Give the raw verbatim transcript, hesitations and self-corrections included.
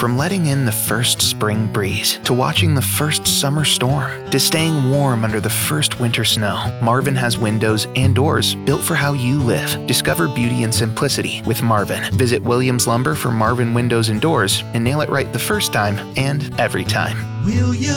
From letting in the first spring breeze, to watching the first summer storm, to staying warm under the first winter snow, Marvin has windows and doors built for how you live. Discover beauty and simplicity with Marvin. Visit Williams Lumber for Marvin windows and doors and nail it right the first time and every time.